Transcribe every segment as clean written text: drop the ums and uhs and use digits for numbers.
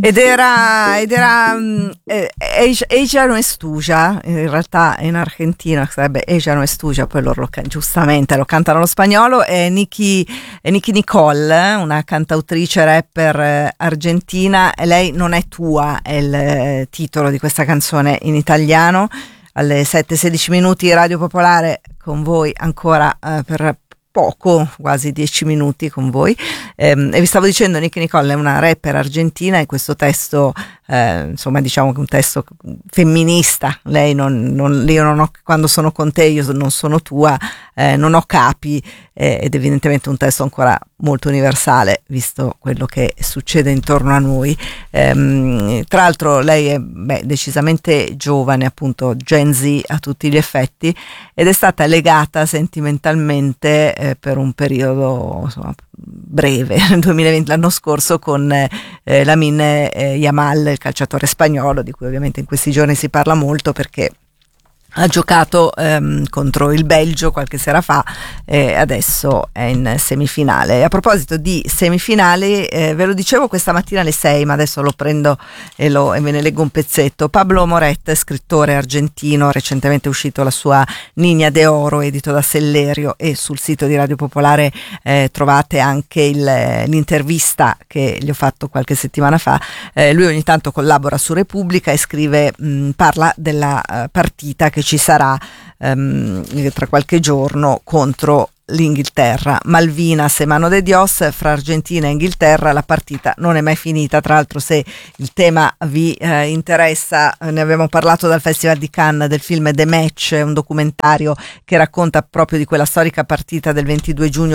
Ella no es tuya, in realtà in argentino sarebbe Ella no es tuya, poi loro giustamente lo cantano lo spagnolo. È Nicki Nicole, una cantautrice rapper argentina, e Lei non è tua è il titolo di questa canzone in italiano. Alle 7:16 minuti Radio Popolare con voi ancora per poco, quasi 10 minuti con voi, e vi stavo dicendo, Nicki Nicole è una rapper argentina, e questo testo insomma, diciamo che è un testo femminista. Lei io non ho, quando sono con te io non sono tua, non ho capi, ed evidentemente un testo ancora molto universale visto quello che succede intorno a noi. Tra l'altro lei è decisamente giovane, appunto Gen Z a tutti gli effetti, ed è stata legata sentimentalmente per un periodo, insomma, breve, nel 2020, l'anno scorso, con Lamine Yamal, il calciatore spagnolo, di cui ovviamente in questi giorni si parla molto perché ha giocato contro il Belgio qualche sera fa, e adesso è in semifinale. A proposito di semifinali, ve lo dicevo questa mattina alle 6, ma adesso lo prendo e ve ne leggo un pezzetto. Pablo Moret, scrittore argentino, recentemente è uscito la sua Niña de Oro, edito da Sellerio, e sul sito di Radio Popolare trovate anche l'intervista che gli ho fatto qualche settimana fa. Lui ogni tanto collabora su Repubblica e scrive, parla della partita che ci sarà tra qualche giorno contro l'Inghilterra. Malvinas e Mano de Dios, fra Argentina e Inghilterra la partita non è mai finita. Tra l'altro, se il tema vi interessa, ne abbiamo parlato dal Festival di Cannes del film The Match, un documentario che racconta proprio di quella storica partita del 22 giugno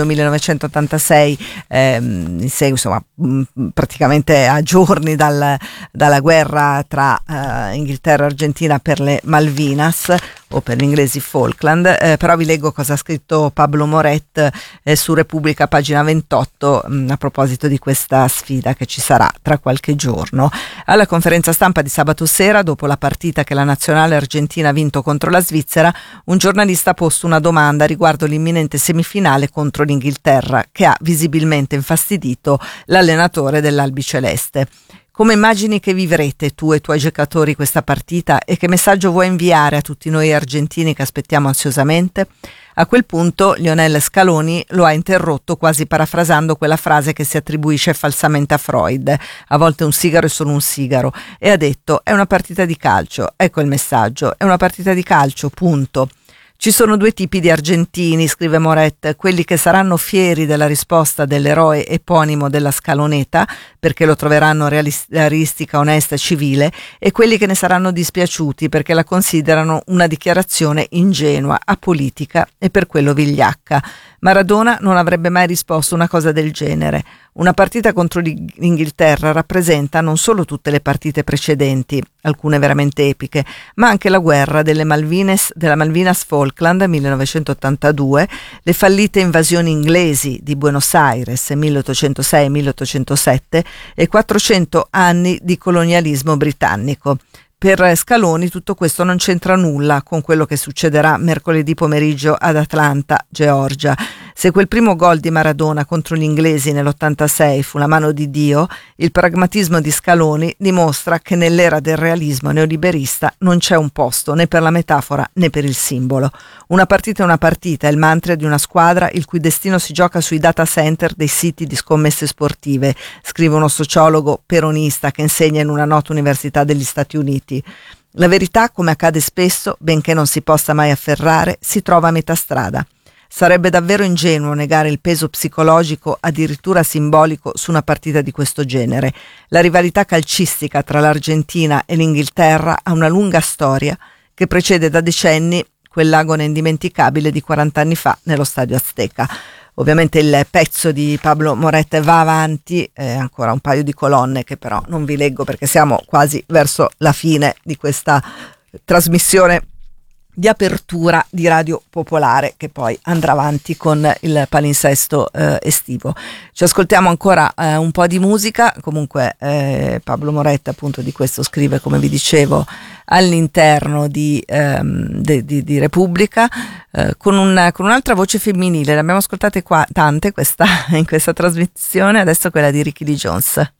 1986, insomma, praticamente a giorni dalla guerra tra Inghilterra e Argentina per le Malvinas, o per gli inglesi Falkland. Però vi leggo cosa ha scritto Pablo Moret su Repubblica, pagina 28, a proposito di questa sfida che ci sarà tra qualche giorno. Alla conferenza stampa di sabato sera, dopo la partita che la nazionale argentina ha vinto contro la Svizzera, un giornalista ha posto una domanda riguardo l'imminente semifinale contro l'Inghilterra, che ha visibilmente infastidito l'allenatore dell'Albiceleste. Come immagini che vivrete tu e i tuoi giocatori questa partita, e che messaggio vuoi inviare a tutti noi argentini che aspettiamo ansiosamente? A quel punto Lionel Scaloni lo ha interrotto, quasi parafrasando quella frase che si attribuisce falsamente a Freud: a volte un sigaro è solo un sigaro, e ha detto: è una partita di calcio. Ecco il messaggio: è una partita di calcio, punto. Ci sono due tipi di argentini, scrive Moret: quelli che saranno fieri della risposta dell'eroe eponimo della Scaloneta, perché lo troveranno realistica, onesta e civile, e quelli che ne saranno dispiaciuti perché la considerano una dichiarazione ingenua, apolitica e per quello vigliacca. Maradona non avrebbe mai risposto una cosa del genere. Una partita contro l'Inghilterra rappresenta non solo tutte le partite precedenti, alcune veramente epiche, ma anche la guerra della Malvinas Falkland 1982, le fallite invasioni inglesi di Buenos Aires 1806-1807 e 400 anni di colonialismo britannico. Per Scaloni tutto questo non c'entra nulla con quello che succederà mercoledì pomeriggio ad Atlanta, Georgia. Se quel primo gol di Maradona contro gli inglesi nell'86 fu la mano di Dio, il pragmatismo di Scaloni dimostra che nell'era del realismo neoliberista non c'è un posto né per la metafora né per il simbolo. Una partita è una partita, è il mantra di una squadra il cui destino si gioca sui data center dei siti di scommesse sportive, scrive uno sociologo peronista che insegna in una nota università degli Stati Uniti. La verità, come accade spesso, benché non si possa mai afferrare, si trova a metà strada. Sarebbe davvero ingenuo negare il peso psicologico, addirittura simbolico, su una partita di questo genere. La rivalità calcistica tra l'Argentina e l'Inghilterra ha una lunga storia che precede da decenni quell'agone indimenticabile di 40 anni fa nello stadio Azteca. Ovviamente il pezzo di Pablo Moret va avanti, ancora un paio di colonne che però non vi leggo perché siamo quasi verso la fine di questa trasmissione di apertura di Radio Popolare, che poi andrà avanti con il palinsesto estivo. Ci ascoltiamo ancora un po' di musica. Comunque Pablo Moret appunto di questo scrive, come vi dicevo, all'interno di Repubblica, con un'altra voce femminile. Le abbiamo ascoltate qua tante in questa trasmissione, adesso quella di Ricky Lee Jones.